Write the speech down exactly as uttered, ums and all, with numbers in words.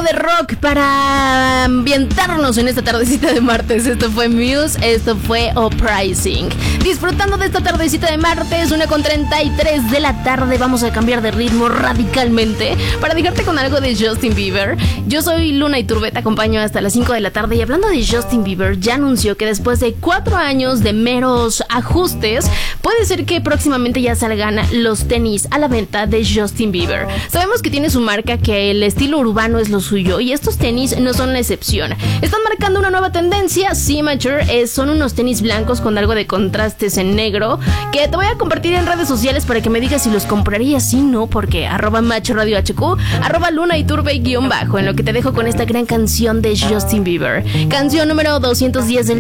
de rock para ambientarnos en esta tardecita de martes. Esto fue Muse, esto fue Uprising. Disfrutando de esta tardecita de martes, una con treinta y tres de la tarde. Vamos a cambiar de ritmo radicalmente para dejarte con algo de Justin Bieber. Yo soy Luna Iturbe, te acompaño hasta las cinco de la tarde. Y hablando de Justin Bieber, ya anunció que después de cuatro años de meros ajustes, puede ser que próximamente ya salgan los tenis a la venta de Justin Bieber. Sabemos que tiene su marca, que el estilo urbano es lo suyo, y estos tenis no son la excepción. Están marcando una nueva tendencia. Signature es, son unos tenis blancos con algo de contrastes en negro, que te voy a compartir en redes sociales para que me digas si los comprarías. Si no, porque arroba macho radio hq, arroba Luna Iturbe guión bajo, en lo que te dejo con esta gran canción de Justin Bieber, canción número doscientos diez del